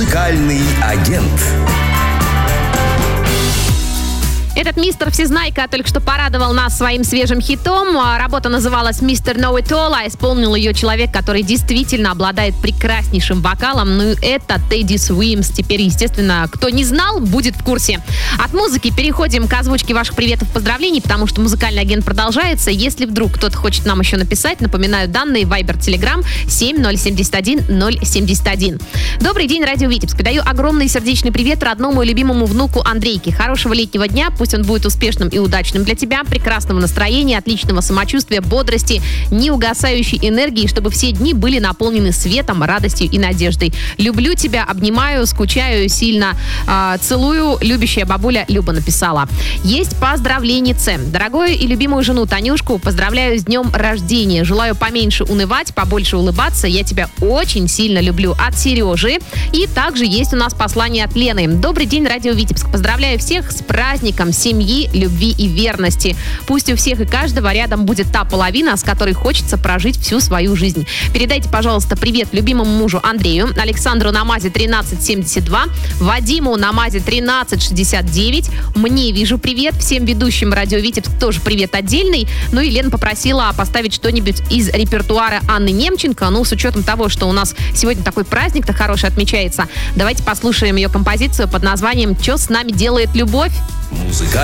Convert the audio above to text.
Музыкальный агент. Этот мистер Всезнайка только что порадовал нас своим свежим хитом. Работа называлась «Мистер Know It All», а исполнил ее человек, который действительно обладает прекраснейшим вокалом. Ну, это Тедди Суимс. Теперь, естественно, кто не знал, будет в курсе. От музыки переходим к озвучке ваших приветов и поздравлений, потому что музыкальный агент продолжается. Если вдруг кто-то хочет нам еще написать, напоминаю, данные Viber, Telegram 7071 071. Добрый день, Радио Витебск. Передаю огромный сердечный привет родному и любимому внуку Андрейке. Хорошего летнего дня. Пусть он будет успешным и удачным для тебя, прекрасного настроения, отличного самочувствия, бодрости, неугасающей энергии, чтобы все дни были наполнены светом, радостью и надеждой. Люблю тебя, обнимаю, скучаю сильно, целую. Любящая бабуля Люба написала. Есть поздравленице. Дорогую и любимую жену Танюшку поздравляю с днем рождения. Желаю поменьше унывать, побольше улыбаться. Я тебя очень сильно люблю. От Сережи. И также есть у нас послание от Лены. Добрый день, Радио Витебск. Поздравляю всех с праздником семьи, любви и верности. Пусть у всех и каждого рядом будет та половина, с которой хочется прожить всю свою жизнь. Передайте, пожалуйста, привет любимому мужу Андрею, Александру на МАЗе 1372, Вадиму на МАЗе 1369. Мне вижу привет. Всем ведущим Радио Витебск тоже привет отдельный. Ну и Лена попросила поставить что-нибудь из репертуара Анны Немченко. Ну, с учетом того, что у нас сегодня такой праздник-то хороший отмечается, давайте послушаем ее композицию под названием «Чё с нами делает любовь».